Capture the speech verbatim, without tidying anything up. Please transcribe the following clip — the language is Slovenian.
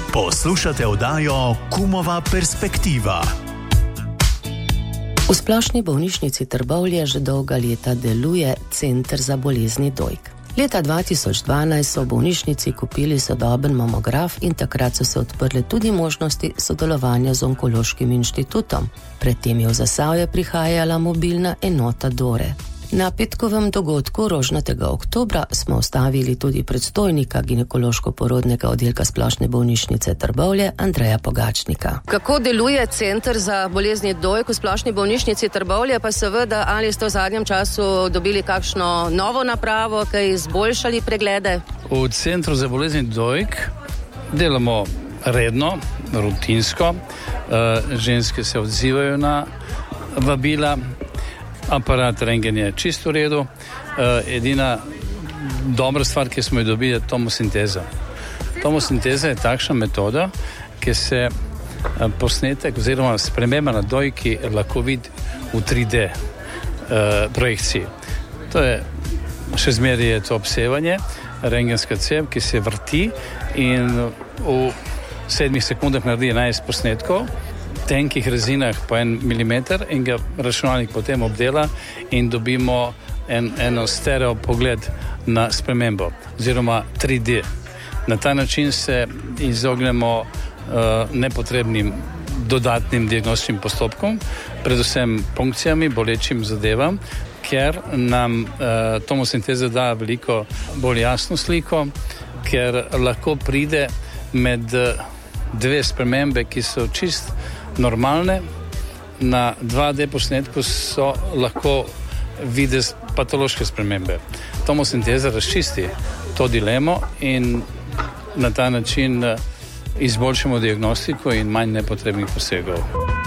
Poslušate oddajo Kumova perspektiva. V Splošni bolnišnici Trbovlje že dolga leta deluje Center za bolezni dojk. Leta dva tisoč dvanajst so v bolnišnici kupili sodoben mamograf in takrat so se odprle tudi možnosti sodelovanja z Onkološkim inštitutom. Predtem je v Zasavje prihajala mobilna enota Dore. Na petkovem dogodku rožnatega oktobra smo ustavili tudi predstojnika ginekološko-porodnega oddelka Splošne bolnišnice Trbovlje, Andreja Pogačnika. Kako deluje Center za bolezni dojk v Splošni bolnišnici Trbovlje, pa seveda ali ste v zadnjem času dobili kakšno novo napravo, kaj izboljšali preglede? V Centru za bolezni dojk delamo redno, rutinsko. Ženske se odzivajo na vabila. Aparat rentgen je čisto v redu. Edina dobra stvar, ki smo jo dobili, je tomosinteza. Tomosinteza je takšna metoda, ki se posnetek oziroma sprememba na dojki lahko vidi v tri D projekciji. To je, še zmeraj je to obsevanje, rentgenska cev, ki se vrti in v sedmih sekundah naredi enajst posnetkov, tenkih rezinah po en milimeter in ga računalnik potem obdela in dobimo en, eno stereo pogled na spremembo oziroma tri D. Na ta način se izognemo uh, nepotrebnim dodatnim diagnostičnim postopkom, predvsem punkcijami, bolečim zadevam, ker nam uh, tomosinteza da veliko bolj jasno sliko, ker lahko pride med uh, dve spremembe, ki so čist normalne, na dva D posnetku so lahko videti patološke spremembe. Tomosinteza razčisti to dilemo in na ta način izboljšamo diagnostiko in manj nepotrebnih posegov.